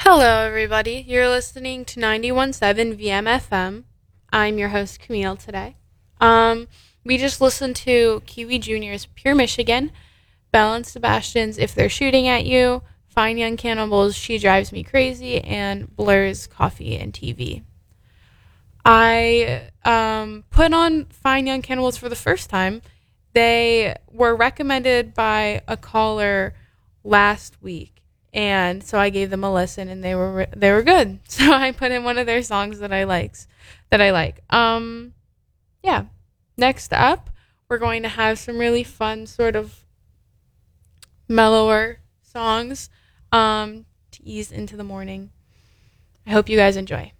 Hello, everybody. You're listening to 91.7 VMFM. I'm your host, Camille, today. We just listened to Kiwi Jr.'s Pure Michigan, Belle and Sebastian's If They're Shooting at You, Fine Young Cannibals' She Drives Me Crazy, and Blur's Coffee and TV. I put on Fine Young Cannibals for the first time. They were recommended by a caller last week, and so I gave them a listen, and they were good. So I put in one of their songs that I like. Yeah. Next up, we're going to have some really fun, sort of mellower songs to ease into the morning. I hope you guys enjoy.